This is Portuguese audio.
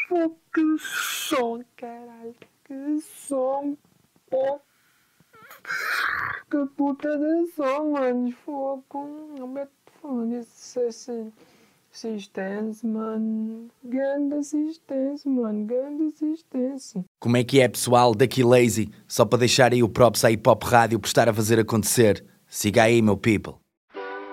Pô, que som, caralho. Que som, pô. Que puta de som, mano. Fogo. Não me falando assistência, mano. Grande assistência, mano. Grande assistência. Como é que é, pessoal? Daqui Lazy. Só para deixar aí o props à Hip Hop Rádio por estar a fazer acontecer. Siga aí, meu people.